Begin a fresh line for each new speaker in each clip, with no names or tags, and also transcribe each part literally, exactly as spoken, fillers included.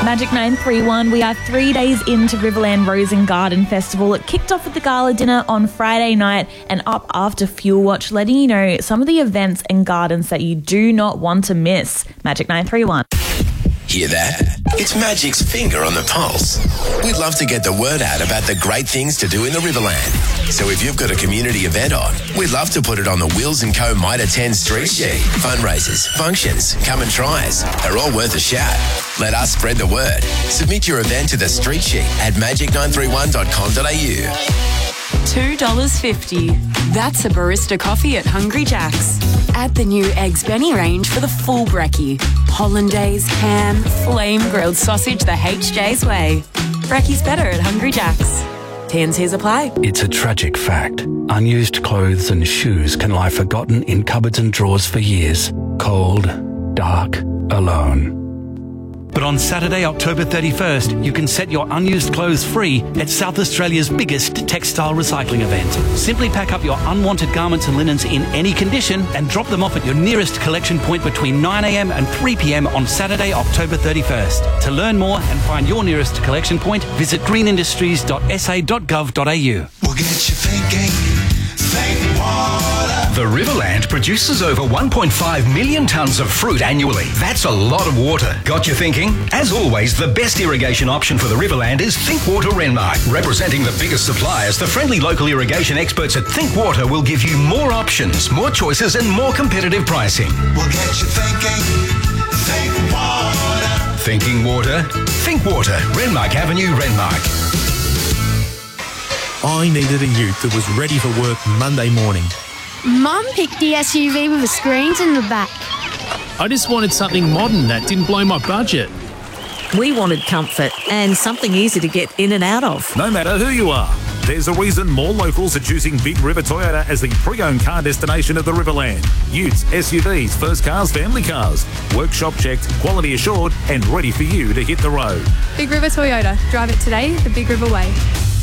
Magic nine three one, we are three days into Riverland Rose and Garden Festival. It kicked off with the gala dinner on Friday night and up after Fuel Watch, letting you know some of the events and gardens that you do not want to miss. Magic nine three one.
Hear that? It's Magic's finger on the pulse. We'd love to get the word out about the great things to do in the Riverland. So if you've got a community event on, we'd love to put it on the Wills and Co Might Attend Street Sheet. Fundraisers, functions, come and tries. They're all worth a shout. Let us spread the word. Submit your event to the Street Sheet at magic nine three one dot com dot a u.
two dollars fifty. That's a barista coffee at Hungry Jack's. Add the new Eggs Benny range for the full brekkie. Hollandaise, ham, flame grilled sausage the H J's way. Brekkie's better at Hungry Jack's. T and C's apply.
It's a tragic fact. Unused clothes and shoes can lie forgotten in cupboards and drawers for years. Cold, dark, alone. But on Saturday, October thirty-first, you can set your unused clothes free at South Australia's biggest textile recycling event. Simply pack up your unwanted garments and linens in any condition and drop them off at your nearest collection point between nine a m and three p m on Saturday, October thirty-first. To learn more and find your nearest collection point, visit green industries dot s a dot gov dot a u.
We'll get you thinking, think water.
The Riverland produces over one point five million tonnes of fruit annually. That's a lot of water. Got you thinking? As always, the best irrigation option for the Riverland is Thinkwater Renmark. Representing the biggest suppliers, the friendly local irrigation experts at Thinkwater will give you more options, more choices and more competitive pricing.
We'll get you thinking, think water.
Thinking water? Think water. Renmark Avenue, Renmark.
I needed a ute that was ready for work Monday morning.
Mum picked the S U V with the screens in the back.
I just wanted something modern that didn't blow my budget.
We wanted comfort and something easy to get in and out of.
No matter who you are, there's a reason more locals are choosing Big River Toyota as the pre-owned car destination of the Riverland. Utes, S U Vs, first cars, family cars. Workshop checked, quality assured and ready for you to hit the road.
Big River Toyota. Drive it today the Big River way.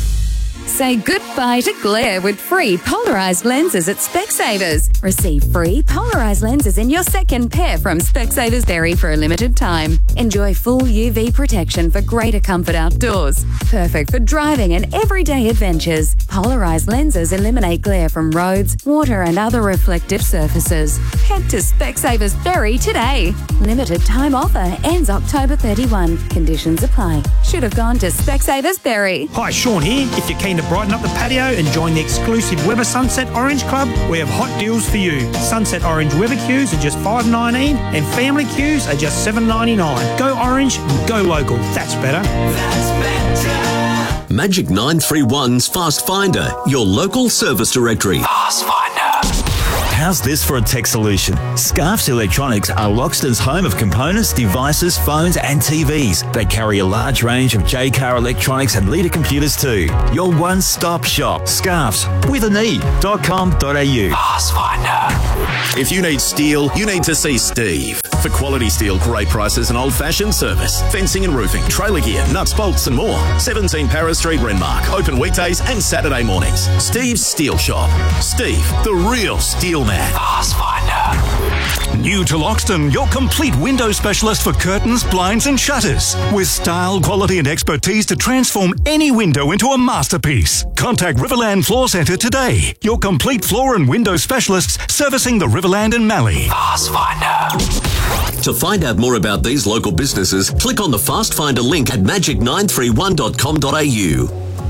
Say goodbye to glare with free polarised lenses at Specsavers. Receive free polarised lenses in your second pair from Specsavers Berry for a limited time. Enjoy full U V protection for greater comfort outdoors. Perfect for driving and everyday adventures. Polarised lenses eliminate glare from roads, water and other reflective surfaces. Head to Specsavers Berry today. Limited time offer ends October thirty-first. Conditions apply. Should have gone to Specsavers Berry.
Hi, Sean here. If you're keen to brighten up the patio and join the exclusive Weber Sunset Orange Club, we have hot deals for you. Sunset Orange Weber queues are just five dollars nineteen and family queues are just seven dollars ninety-nine. Go Orange, go local. That's better.
That's better.
Magic nine three one's Fast Finder, your local service directory.
Fast Finder.
How's this for a tech solution? Scarfs Electronics are Loxton's home of components, devices, phones and T Vs. They carry a large range of J C A R electronics and Leader computers too. Your one-stop shop. Scarfs with an E dot com dot a u.
Fast Finder.
If you need steel, you need to see Steve. For quality steel, great prices and old-fashioned service. Fencing and roofing, trailer gear, nuts, bolts and more. seventeen Paris Street, Renmark. Open weekdays and Saturday mornings. Steve's Steel Shop. Steve, the real steel man.
Fast Finder.
New to Loxton, your complete window specialist for curtains, blinds and shutters. With style, quality and expertise to transform any window into a masterpiece. Contact Riverland Floor Centre today. Your complete floor and window specialists servicing the Riverland and Mallee.
Fast Finder.
To find out more about these local businesses, click on the Fast Finder link at magic nine three one dot com dot a u.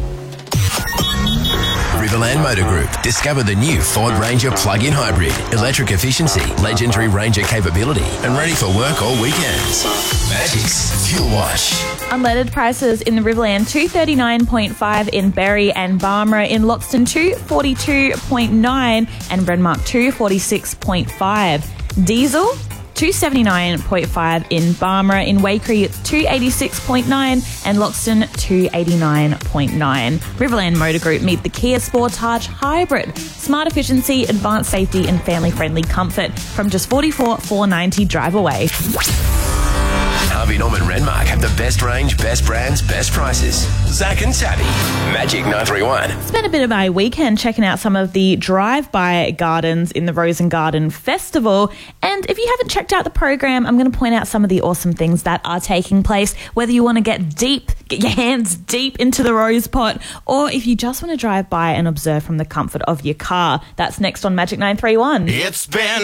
Riverland Motor Group. Discover the new Ford Ranger plug-in hybrid. Electric efficiency, legendary Ranger capability, and ready for work all weekends. Magic's Fuel Wash.
Unleaded prices in the Riverland, two thirty-nine point five in Berry and Barmera. In Loxton, two forty-two point nine and Renmark, two forty-six point five. Diesel, two seventy-nine point five in Barmera. In Waikerie, it's two eighty-six point nine and Loxton, two eighty-nine point nine. Riverland Motor Group, meet the Kia Sportage Hybrid. Smart efficiency, advanced safety and family-friendly comfort from just forty-four thousand four hundred ninety drive away.
Harvey Norman Renmark have The best range, best brands, best prices. Zach and Tabby. Magic nine three one.
Spent a bit of my weekend checking out some of the drive-by gardens in the Rose and Garden Festival. And if you haven't checked out the program, I'm going to point out some of the awesome things that are taking place, whether you want to get deep, get your hands deep into the rose pot, or if you just want to drive by and observe from the comfort of your car. That's next on Magic nine three one.
It's been